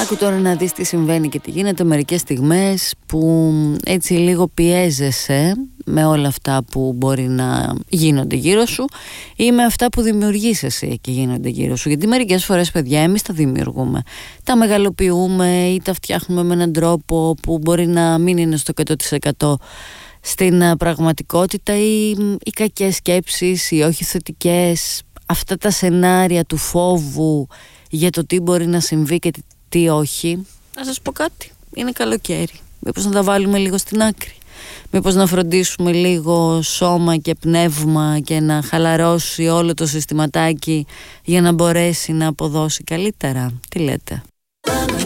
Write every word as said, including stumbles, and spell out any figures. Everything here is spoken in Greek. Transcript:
Άκου τώρα να δεις τι συμβαίνει και τι γίνεται μερικές στιγμές που έτσι λίγο πιέζεσαι με όλα αυτά που μπορεί να γίνονται γύρω σου ή με αυτά που δημιουργείς εσύ και γίνονται γύρω σου. Γιατί μερικές φορές, παιδιά, εμείς τα δημιουργούμε. Τα μεγαλοποιούμε ή τα φτιάχνουμε με έναν τρόπο που μπορεί να μην είναι στο εκατό τοις εκατό στην πραγματικότητα, ή οι κακές σκέψεις, οι όχι θετικές, αυτά τα σενάρια του φόβου για το τι μπορεί να συμβεί και τι όχι. Να σας πω κάτι, είναι καλοκαίρι. Μήπως να τα βάλουμε λίγο στην άκρη? Μήπως να φροντίσουμε λίγο σώμα και πνεύμα και να χαλαρώσει όλο το συστηματάκι για να μπορέσει να αποδώσει καλύτερα? Τι λέτε?